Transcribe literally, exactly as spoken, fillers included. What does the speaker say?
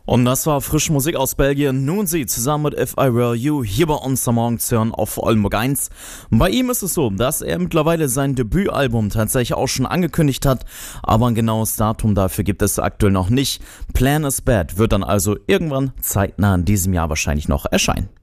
Und das war frische Musik aus Belgien. Nun sie zusammen mit If I Were You hier bei uns am Morgen zu hören auf Oldenburg eins. Bei ihm ist es so, dass er mittlerweile sein Debütalbum tatsächlich auch schon angekündigt hat, aber ein genaues Datum dafür gibt es aktuell noch nicht. Plan is Bad wird dann also irgendwann zeitnah in diesem Jahr wahrscheinlich noch erscheinen.